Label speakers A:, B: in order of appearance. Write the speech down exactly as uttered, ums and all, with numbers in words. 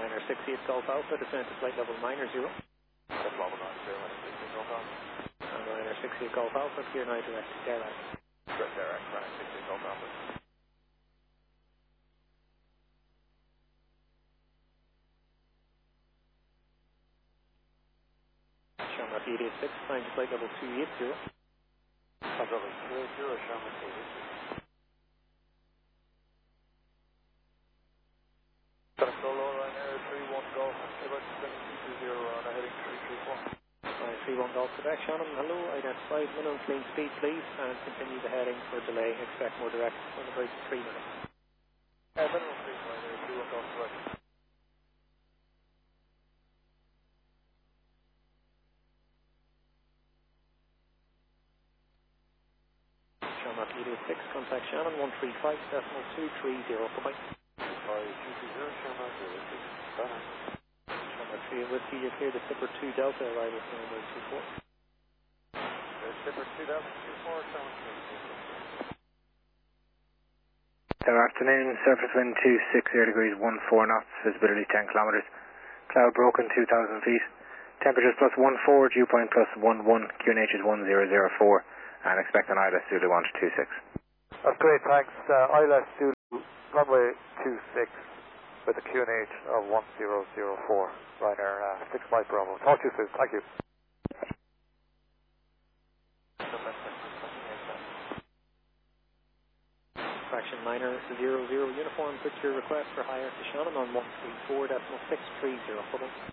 A: Liner sixty-eight Golf Alpha, descent to flight level nine or zero.
B: That's level nine zero, Liner sixty-eight Golf Alpha.
A: And Liner sixty-eight Golf Alpha, clear now direct to Derek.
B: Direct Derek, Liner sixty-eight Golf Alpha.
A: Shamrock eight eight six, climb to flight level two eight zero.
B: Flight level two eight zero, Shamrock eight eight six. Got a solo Liner three one Golf, about seven two zero, Runner heading three three four.
A: Alright, three one Golf Quebec, Shannon, hello, identify minimum clean speed please, and continue the heading for delay, expect more direct in about three minutes.
B: Uh, minimum clean Liner three one Golf Quebec.
A: Shamrock eight eight six, contact Shannon one three five decimal two three zero, bye-bye.
B: five two two zero, Shamrock eight eight six, bye.
A: Shamrock three Whiskey, you're clear to Tipper two Delta, arrival from number two four.
B: Tipper two Delta two four, Shamrock eight eight six.
C: Good afternoon, surface wind two six zero degrees, one four knots, visibility ten kilometers, cloud broken two thousand feet, temperatures plus one four, dew point plus one one, Q N H is one zero zero four, and expect an I L S Zulu one two six.
B: That's great, thanks. Uh, I L S Zulu, runway two six with a Q N H of one zero zero four, Liner uh, six Mike Bravo. Talk to you soon, thank you.
A: Fraction Liner zero zero uniform, put your request for higher to Shannon on one three four decimal six three zero, bye-bye.